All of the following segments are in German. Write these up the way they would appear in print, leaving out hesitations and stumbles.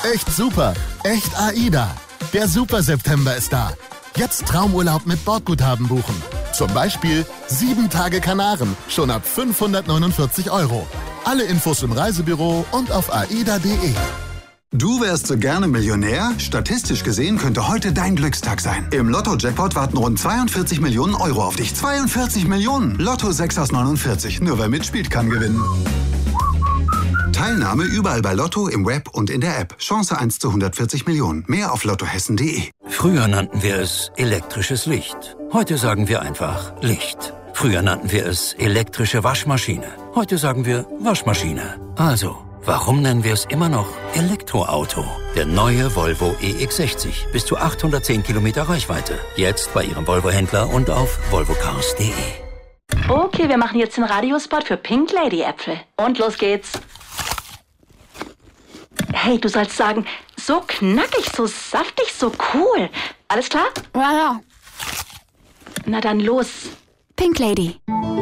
Echt super. Echt AIDA. Der Super September ist da. Jetzt Traumurlaub mit Bordguthaben buchen. Zum Beispiel 7 Tage Kanaren, schon ab 549 €. Alle Infos im Reisebüro und auf aida.de. Du wärst so gerne Millionär? Statistisch gesehen könnte heute dein Glückstag sein. Im Lotto-Jackpot warten rund 42 Millionen € auf dich. 42 Millionen! Lotto 6 aus 49. Nur wer mitspielt, kann gewinnen. Teilnahme überall bei Lotto, im Web und in der App. Chance 1 zu 140 Millionen. Mehr auf lottohessen.de. Früher nannten wir es elektrisches Licht. Heute sagen wir einfach Licht. Früher nannten wir es elektrische Waschmaschine. Heute sagen wir Waschmaschine. Also, warum nennen wir es immer noch Elektroauto? Der neue Volvo EX60. Bis zu 810 Kilometer Reichweite. Jetzt bei Ihrem Volvo-Händler und auf volvocars.de. Okay, wir machen jetzt den Radiospot für Pink Lady Äpfel. Und los geht's. Hey, du sollst sagen, so knackig, so saftig, so cool. Alles klar? Ja. Na dann los. Pink Lady.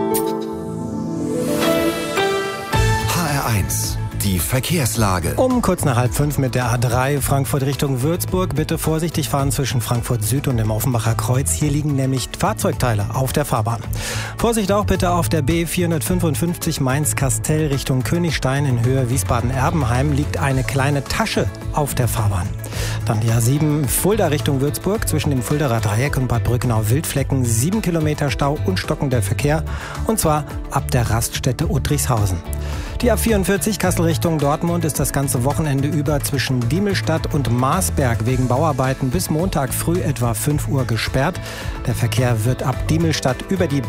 HR1, die Verkehrslage. Um kurz nach 4:30 mit der A3 Frankfurt Richtung Würzburg. Bitte vorsichtig fahren zwischen Frankfurt Süd und dem Offenbacher Kreuz. Hier liegen nämlich Fahrzeugteile auf der Fahrbahn. Vorsicht auch bitte auf der B455 Mainz-Kastell Richtung Königstein in Höhe Wiesbaden-Erbenheim liegt eine kleine Tasche auf der Fahrbahn. Dann die A7 Fulda Richtung Würzburg zwischen dem Fuldaer Dreieck und Bad Brückenau-Wildflecken 7 Kilometer Stau und stockender Verkehr und zwar ab der Raststätte Uttrichshausen. Die A44 Kassel Richtung Dortmund ist das ganze Wochenende über zwischen Diemelstadt und Marsberg wegen Bauarbeiten bis Montag früh etwa 5 Uhr gesperrt. Der Verkehr wird ab Diemelstadt über die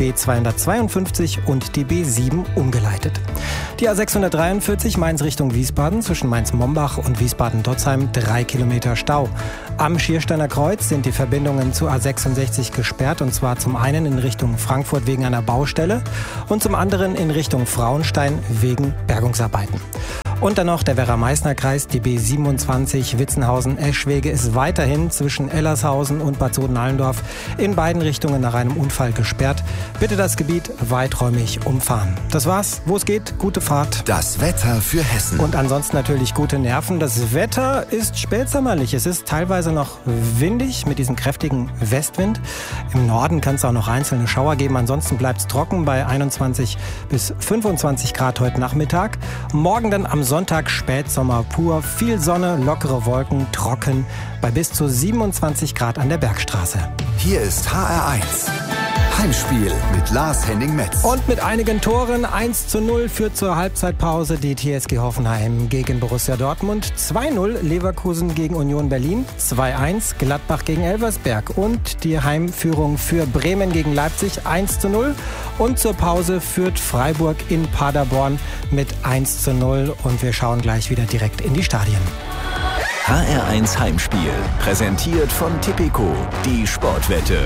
B252 und die B7 umgeleitet. Die A643 Mainz Richtung Wiesbaden zwischen Mainz-Mombach und Wiesbaden-Dotzheim 3 Kilometer Stau. Am Schiersteiner Kreuz sind die Verbindungen zur A66 gesperrt und zwar zum einen in Richtung Frankfurt wegen einer Baustelle und zum anderen in Richtung Frauenstein wegen Bergungsarbeiten. Und dann noch der Werra-Meißner-Kreis, die B27 Witzenhausen-Eschwege ist weiterhin zwischen Ellershausen und Bad Soden-Allendorf in beiden Richtungen nach einem Unfall gesperrt. Bitte das Gebiet weiträumig umfahren. Das war's. Wo es geht, gute Fahrt. Das Wetter für Hessen. Und ansonsten natürlich gute Nerven. Das Wetter ist spätsommerlich. Es ist teilweise noch windig mit diesem kräftigen Westwind. Im Norden kann es auch noch einzelne Schauer geben. Ansonsten bleibt es trocken bei 21 bis 25 Grad heute Nachmittag. Morgen dann am Sonntag Spätsommer pur. Viel Sonne, lockere Wolken, trocken bei bis zu 27 Grad an der Bergstraße. Hier ist HR1. Heimspiel mit Lars-Henning-Metz. Und mit einigen Toren 1:0 führt zur Halbzeitpause die TSG Hoffenheim gegen Borussia Dortmund. 2:0 Leverkusen gegen Union Berlin. 2:1 Gladbach gegen Elversberg. Und die Heimführung für Bremen gegen Leipzig 1:0. Und zur Pause führt Freiburg in Paderborn mit 1:0. Und wir schauen gleich wieder direkt in die Stadien. HR1 Heimspiel, präsentiert von Tipico, die Sportwette.